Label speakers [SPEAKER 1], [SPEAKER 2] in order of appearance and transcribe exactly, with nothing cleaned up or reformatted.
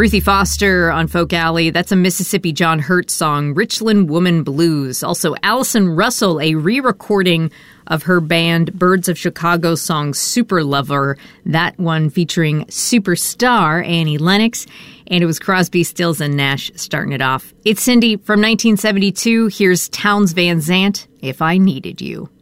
[SPEAKER 1] Ruthie Foster on Folk Alley, that's a Mississippi John Hurt song, Richland Woman Blues. Also, Allison Russell, a re-recording of her band Birds of Chicago song Super Lover, that one featuring superstar Annie Lennox, and it was Crosby, Stills, and Nash starting it off. It's Cindy from nineteen seventy-two. Here's Townes Van Zandt, If I Needed You.